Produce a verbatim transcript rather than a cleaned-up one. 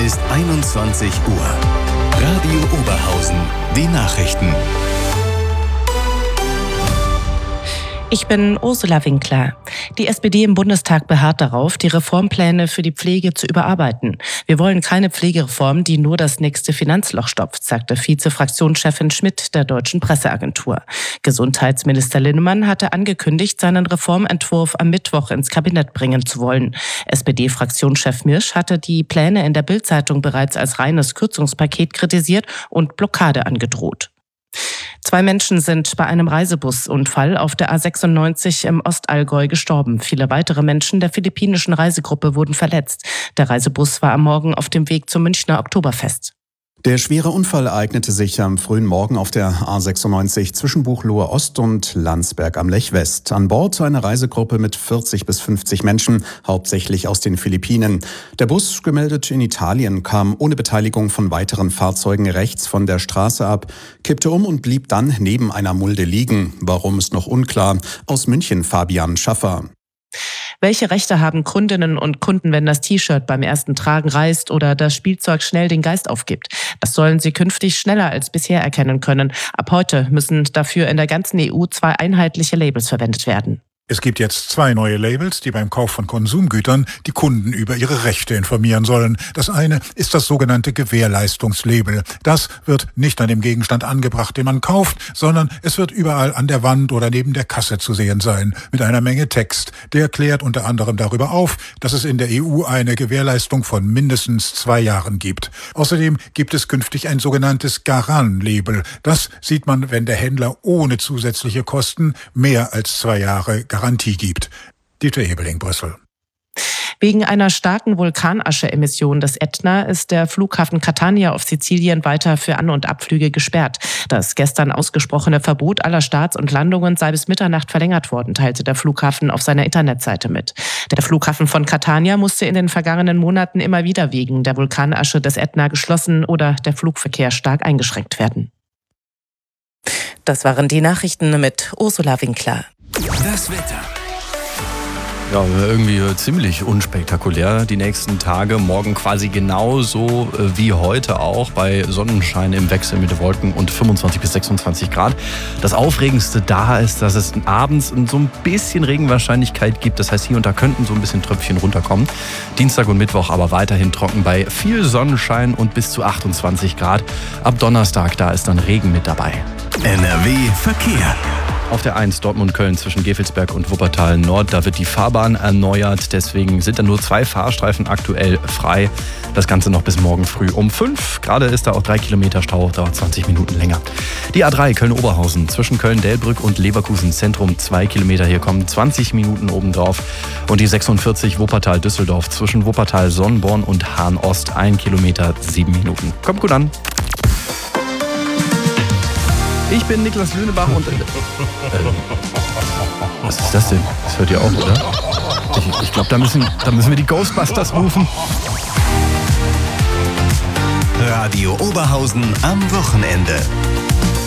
ist einundzwanzig Uhr. Radio Oberhausen, die Nachrichten. Ich bin Ursula Winkler. Die S P D im Bundestag beharrt darauf, die Reformpläne für die Pflege zu überarbeiten. Wir wollen keine Pflegereform, die nur das nächste Finanzloch stopft, sagte Vize-Fraktionschefin Schmidt der Deutschen Presseagentur. Gesundheitsminister Linnemann hatte angekündigt, seinen Reformentwurf am Mittwoch ins Kabinett bringen zu wollen. S P D-Fraktionschef Mirsch hatte die Pläne in der Bild-Zeitung bereits als reines Kürzungspaket kritisiert und Blockade angedroht. Zwei Menschen sind bei einem Reisebusunfall auf der A sechsundneunzig im Ostallgäu gestorben. Viele weitere Menschen der philippinischen Reisegruppe wurden verletzt. Der Reisebus war am Morgen auf dem Weg zum Münchner Oktoberfest. Der schwere Unfall ereignete sich am frühen Morgen auf der A sechsundneunzig zwischen Buchloe Ost und Landsberg am Lech West. An Bord eine Reisegruppe mit vierzig bis fünfzig Menschen, hauptsächlich aus den Philippinen. Der Bus, gemeldet in Italien, kam ohne Beteiligung von weiteren Fahrzeugen rechts von der Straße ab, kippte um und blieb dann neben einer Mulde liegen. Warum, ist noch unklar. Aus München Fabian Schaffer. Welche Rechte haben Kundinnen und Kunden, wenn das T-Shirt beim ersten Tragen reißt oder das Spielzeug schnell den Geist aufgibt? Das sollen sie künftig schneller als bisher erkennen können. Ab heute müssen dafür in der ganzen E U zwei einheitliche Labels verwendet werden. Es gibt jetzt zwei neue Labels, die beim Kauf von Konsumgütern die Kunden über ihre Rechte informieren sollen. Das eine ist das sogenannte Gewährleistungslabel. Das wird nicht an dem Gegenstand angebracht, den man kauft, sondern es wird überall an der Wand oder neben der Kasse zu sehen sein, mit einer Menge Text. Der klärt unter anderem darüber auf, dass es in der E U eine Gewährleistung von mindestens zwei Jahren gibt. Außerdem gibt es künftig ein sogenanntes Garan-Label. Das sieht man, wenn der Händler ohne zusätzliche Kosten mehr als zwei Jahre Garantie gibt. Dieter Ebeling, Brüssel. Wegen einer starken Vulkanasche-Emission des Ätna ist der Flughafen Catania auf Sizilien weiter für An- und Abflüge gesperrt. Das gestern ausgesprochene Verbot aller Starts und Landungen sei bis Mitternacht verlängert worden, teilte der Flughafen auf seiner Internetseite mit. Der Flughafen von Catania musste in den vergangenen Monaten immer wieder wegen der Vulkanasche des Ätna geschlossen oder der Flugverkehr stark eingeschränkt werden. Das waren die Nachrichten mit Ursula Winkler. Das Wetter. Ja, irgendwie ziemlich unspektakulär die nächsten Tage. Morgen quasi genauso wie heute auch, bei Sonnenschein im Wechsel mit Wolken und fünfundzwanzig bis sechsundzwanzig Grad. Das Aufregendste da ist, dass es abends so ein bisschen Regenwahrscheinlichkeit gibt. Das heißt, hier und da könnten so ein bisschen Tröpfchen runterkommen. Dienstag und Mittwoch aber weiterhin trocken bei viel Sonnenschein und bis zu achtundzwanzig Grad. Ab Donnerstag, da ist dann Regen mit dabei. N R W Verkehr. Auf der eins Dortmund-Köln zwischen Gevelsberg und Wuppertal Nord, da wird die Fahrbahn erneuert. Deswegen sind da nur zwei Fahrstreifen aktuell frei. Das Ganze noch bis morgen früh um fünf. Gerade ist da auch drei Kilometer Stau, dauert zwanzig Minuten länger. Die A drei Köln-Oberhausen zwischen Köln-Delbrück und Leverkusen Zentrum, zwei Kilometer. Hier kommen zwanzig Minuten obendrauf. Und die sechsundvierzig Wuppertal-Düsseldorf zwischen Wuppertal-Sonnborn und Hahn-Ost, ein Kilometer, sieben Minuten. Kommt gut an. Ich bin Niklas Lünebach und... Äh, was ist das denn? Das hört ihr auch, oder? Ich, ich glaube, da müssen, da müssen wir die Ghostbusters rufen. Radio Oberhausen am Wochenende.